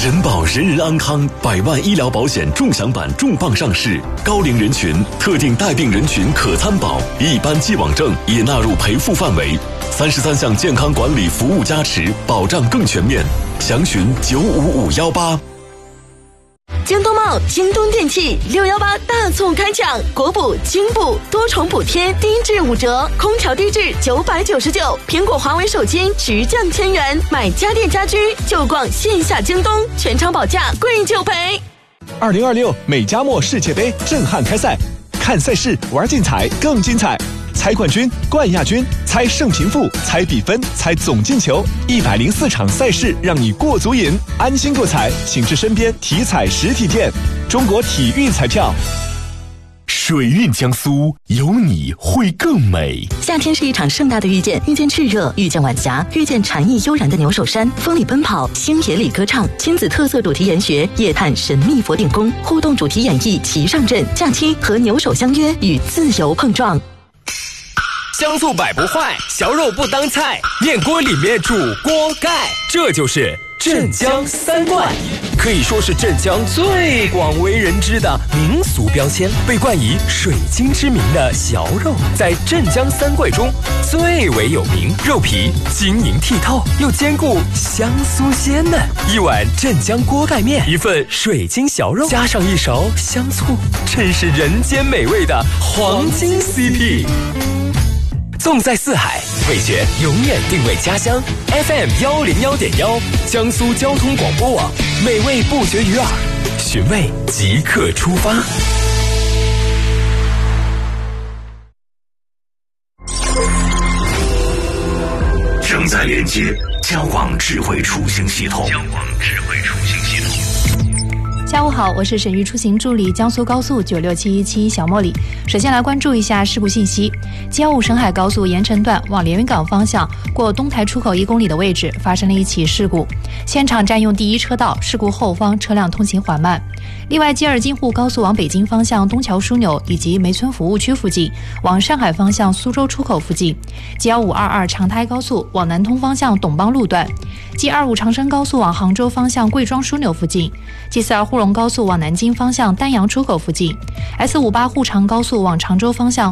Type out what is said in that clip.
人保人人安康100万医疗保险重享版重磅上市，高龄人群、特定带病人群可参保，一般既往症也纳入赔付范围。33项健康管理服务加持，保障更全面。详询95518。 京东茂、京东电器618大促开抢，国补、金补多重补贴，低至5折，空调低至999，苹果、华为手机直降1000元，买家电家居就逛线下京东，全场保价，贵就赔。 2026美加墨世界杯震撼开赛，看赛事，玩竞彩更精彩。猜冠军、冠亚军，猜胜平负，猜比分，猜总进球，104场赛事让你过足瘾。安心购彩，请至身边体彩实体店。中国体育彩票。 水韵江苏，有你会更美。 夏天是一场盛大的遇见，遇见炽热，遇见晚霞，遇见禅意悠然的牛首山，风里奔跑，星野里歌唱，亲子特色主题研学，夜探神秘佛顶宫，互动主题演绎齐上阵，假期和牛首相约，与自由碰撞。 香醋摆不坏，小肉不当菜，面锅里面煮锅盖，这就是镇江3怪，可以说是镇江最广为人知的民俗标签，被冠以水晶之名的小肉，在镇江3怪中最为有名，肉皮晶莹剔透，又兼顾香酥鲜嫩。一碗镇江锅盖面，一份水晶小肉，加上一勺香醋，真是人间美味的黄金 CP。纵在四海，味觉永远定位家乡。FM 101.1，江苏交通广播网，美味不绝于耳，寻味即刻出发。 正在连接交往智慧出行系统。 下午好，我是省域出行助理江苏高速96717小茉莉。首先来关注一下事故信息。G15沈海高速盐城段往连云港方向过东台出口1公里的位置发生了一起事故，现场占用第1车道，事故后方车辆通行缓慢。另外，G2京沪高速往北京方向东桥枢纽以及梅村服务区附近，往上海方向苏州出口附近，G1522长台高速往南通方向董邦路段，G25长深高速往杭州方向贵庄枢纽附近，G42沪蓉高速往南京方向丹阳出口附近，S58沪长高速往常州方向